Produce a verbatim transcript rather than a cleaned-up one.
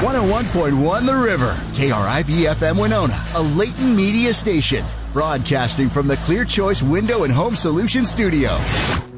one oh one point one The River, K R I V F M Winona, a Leighton Media station, broadcasting from the Clear Choice Window and Home Solutions studio.